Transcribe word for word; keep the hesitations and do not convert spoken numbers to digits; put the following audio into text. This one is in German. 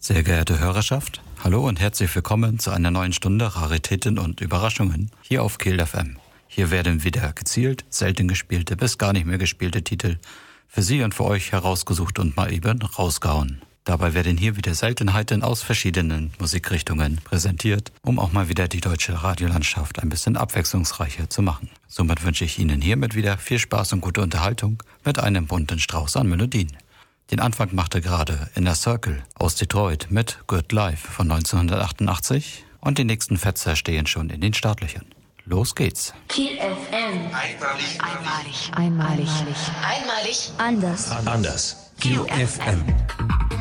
Sehr geehrte Hörerschaft, hallo und herzlich willkommen zu einer neuen Stunde Raritäten und Überraschungen hier auf Kehl F M. Hier werden wieder gezielt, selten gespielte bis gar nicht mehr gespielte Titel für Sie und für euch herausgesucht und mal eben rausgehauen. Dabei werden hier wieder Seltenheiten aus verschiedenen Musikrichtungen präsentiert, um auch mal wieder die deutsche Radiolandschaft ein bisschen abwechslungsreicher zu machen. Somit wünsche ich Ihnen hiermit wieder viel Spaß und gute Unterhaltung mit einem bunten Strauß an Melodien. Den Anfang machte gerade Inner Circle aus Detroit mit Good Life von neunzehnhundertachtundachtzig und die nächsten Fetzer stehen schon in den Startlöchern. Los geht's. Kehl F M. Einmalig. Einmalig. Einmalig. Einmalig. Anders. Anders. Kehl F M.